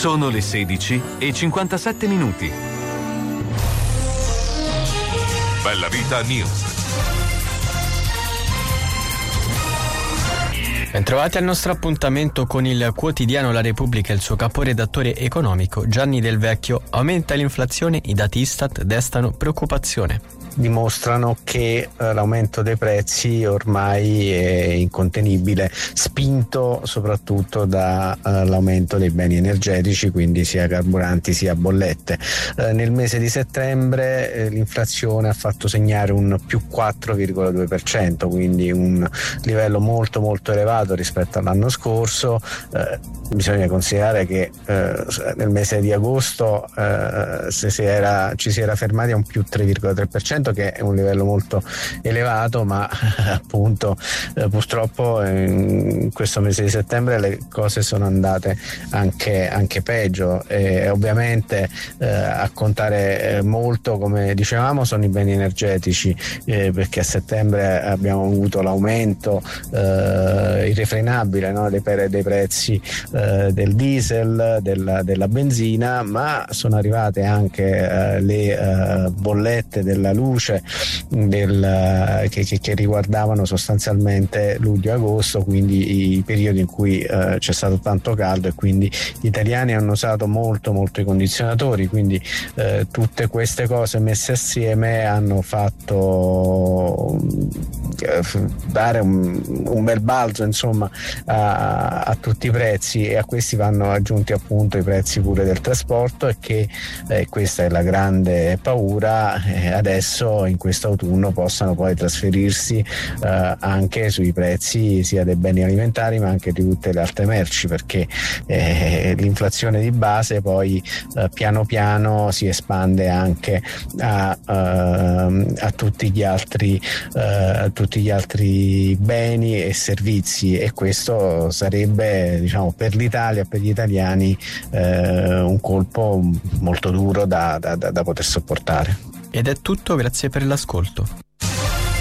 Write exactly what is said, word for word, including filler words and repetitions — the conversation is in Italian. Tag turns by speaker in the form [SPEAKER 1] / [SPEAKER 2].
[SPEAKER 1] Sono le sedici e cinquantasette minuti.
[SPEAKER 2] Bella Vita News.
[SPEAKER 3] Bentrovati al nostro appuntamento con il quotidiano La Repubblica e il suo caporedattore economico Gianni Del Vecchio. Aumenta l'inflazione, i dati Istat destano preoccupazione.
[SPEAKER 4] Dimostrano che eh, l'aumento dei prezzi ormai è incontenibile, spinto soprattutto dall'aumento uh, dei beni energetici, quindi sia carburanti sia bollette. Uh, nel mese di settembre eh, l'inflazione ha fatto segnare un più quattro virgola due per cento, quindi un livello molto molto elevato rispetto all'anno scorso. Uh, bisogna considerare che uh, nel mese di agosto uh, se si era, ci si era fermati a un più tre virgola tre per cento, che è un livello molto elevato, ma appunto eh, purtroppo in questo mese di settembre le cose sono andate anche, anche peggio, e ovviamente eh, a contare molto, come dicevamo, sono i beni energetici, eh, perché a settembre abbiamo avuto l'aumento eh, irrefrenabile, no, dei, dei prezzi eh, del diesel, della, della benzina, ma sono arrivate anche eh, le eh, bollette della luce Del, che, che, che riguardavano sostanzialmente luglio e agosto, quindi i periodi in cui eh, c'è stato tanto caldo, e quindi gli italiani hanno usato molto molto i condizionatori, quindi eh, tutte queste cose messe assieme hanno fatto eh, dare un, un bel balzo insomma a, a tutti i prezzi, e a questi vanno aggiunti appunto i prezzi pure del trasporto, e che eh, questa è la grande paura eh, adesso in questo autunno possano poi trasferirsi eh, anche sui prezzi sia dei beni alimentari ma anche di tutte le altre merci, perché eh, l'inflazione di base poi eh, piano piano si espande anche a, uh, a tutti gli altri uh, a tutti gli altri beni e servizi, e questo sarebbe, diciamo, per l'Italia, per gli italiani eh, un colpo molto duro da, da, da, da poter sopportare.
[SPEAKER 3] Ed è tutto, grazie per l'ascolto.